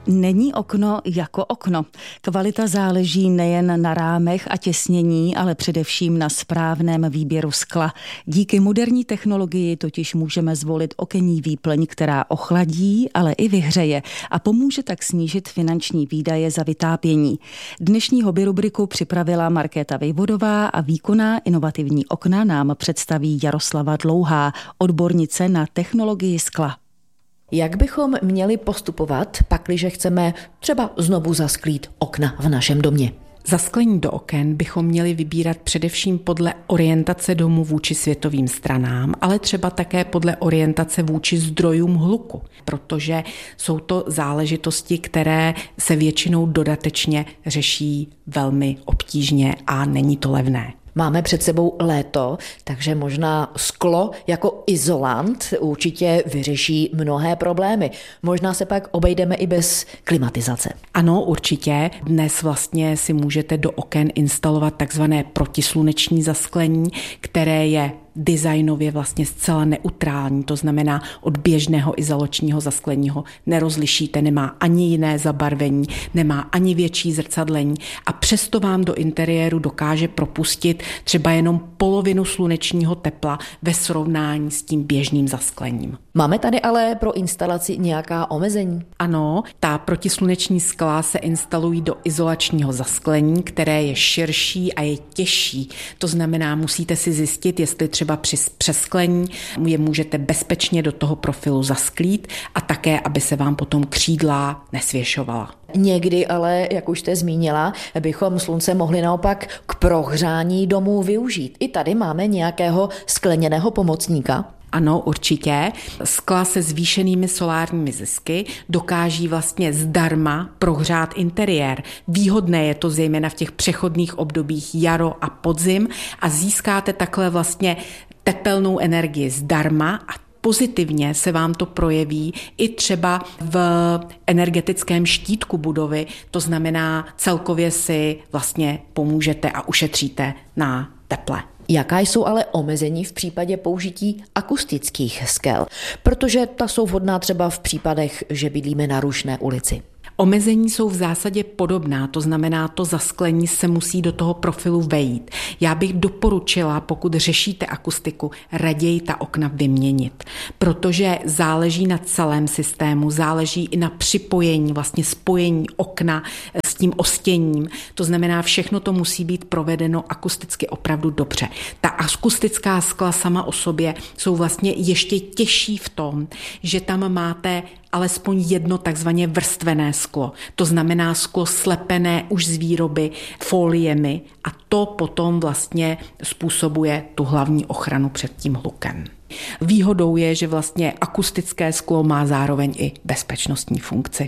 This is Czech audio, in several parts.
Není okno jako okno. Kvalita záleží nejen na rámech a těsnění, ale především na správném výběru skla. Díky moderní technologii totiž můžeme zvolit okenní výplň, která ochladí, ale i vyhřeje a pomůže tak snížit finanční výdaje za vytápění. Dnešní hobby rubriku připravila Markéta Vejvodová a výkonná inovativní okna nám představí Jaroslava Dlouhá, odbornice na technologii skla. Jak bychom měli postupovat, pakliže chceme třeba znovu zasklít okna v našem domě? Zasklení do oken bychom měli vybírat především podle orientace domu vůči světovým stranám, ale třeba také podle orientace vůči zdrojům hluku, protože jsou to záležitosti, které se většinou dodatečně řeší velmi obtížně a není to levné. Máme před sebou léto, takže možná sklo jako izolant určitě vyřeší mnohé problémy. Možná se pak obejdeme i bez klimatizace. Ano, určitě. Dnes vlastně si můžete do oken instalovat takzvané protisluneční zasklení, které je designově vlastně zcela neutrální, to znamená od běžného izolačního zasklení ho nerozlišíte, nemá ani jiné zabarvení, nemá ani větší zrcadlení a přesto vám do interiéru dokáže propustit třeba jenom polovinu slunečního tepla ve srovnání s tím běžným zasklením. Máme tady ale pro instalaci nějaká omezení? Ano, ta protisluneční skla se instalují do izolačního zasklení, které je širší a je těžší. To znamená, musíte si zjistit, jestli třeba při přesklení je můžete bezpečně do toho profilu zasklít a také, aby se vám potom křídla nesvěšovala. Někdy ale, jak už jste zmínila, bychom slunce mohli naopak k prohřání domů využít. I tady máme nějakého skleněného pomocníka? Ano, určitě. Skla se zvýšenými solárními zisky dokáží vlastně zdarma prohřát interiér. Výhodné je to zejména v těch přechodných obdobích jaro a podzim a získáte takhle vlastně tepelnou energii zdarma a pozitivně se vám to projeví i třeba v energetickém štítku budovy, to znamená celkově si vlastně pomůžete a ušetříte na teple. Jaká jsou ale omezení v případě použití akustických skel? Protože ta jsou vhodná třeba v případech, že bydlíme na rušné ulici. Omezení jsou v zásadě podobná, to znamená, to zasklení se musí do toho profilu vejít. Já bych doporučila, pokud řešíte akustiku, raději ta okna vyměnit, protože záleží na celém systému, záleží i na připojení, vlastně spojení okna s tím ostěním. To znamená, všechno to musí být provedeno akusticky opravdu dobře. Ta akustická skla sama o sobě jsou vlastně ještě těžší v tom, že tam máte alespoň jedno takzvaně vrstvené sklo. To znamená sklo slepené už z výroby foliemi a to potom vlastně způsobuje tu hlavní ochranu před tím hlukem. Výhodou je, že vlastně akustické sklo má zároveň i bezpečnostní funkci.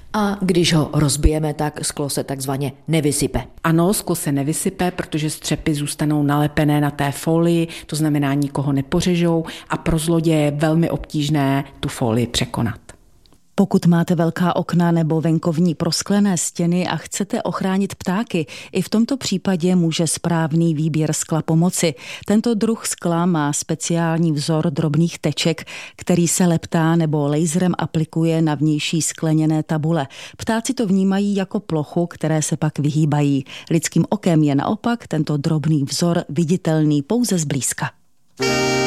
A když ho rozbijeme, tak sklo se takzvaně nevysype. Ano, sklo se nevysype, protože střepy zůstanou nalepené na té folii, to znamená nikoho nepořežou a pro zloděje je velmi obtížné tu folii překonat. Pokud máte velká okna nebo venkovní prosklené stěny a chcete ochránit ptáky, i v tomto případě může správný výběr skla pomoci. Tento druh skla má speciální vzor drobných teček, který se leptá nebo laserem aplikuje na vnější skleněné tabule. Ptáci to vnímají jako plochu, které se pak vyhýbají. Lidským okem je naopak tento drobný vzor viditelný pouze zblízka.